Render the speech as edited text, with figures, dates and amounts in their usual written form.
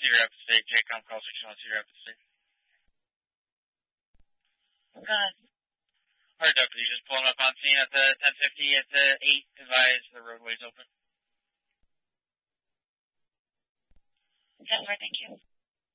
Cedar Rapids State, JCOM call 601 Cedar Rapids State. Alright, deputy, just pulling up on scene at the 1050 at the 8, advise the roadway's open. Yes, sir, thank you.